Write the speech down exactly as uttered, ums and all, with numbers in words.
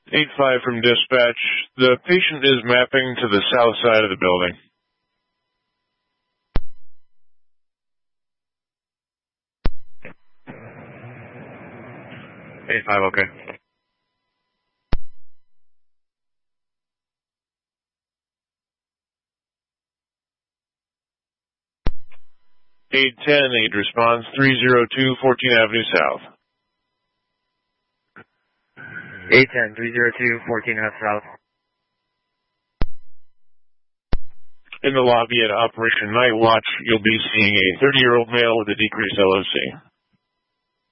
eight five from dispatch. The patient is mapping to the south side of the building. eight five, okay. eight ten, eight response, three oh two fourteenth Avenue South. eight ten, three oh two fourteenth Avenue South. In the lobby at Operation Night Watch, you'll be seeing a thirty-year-old male with a decreased L O C.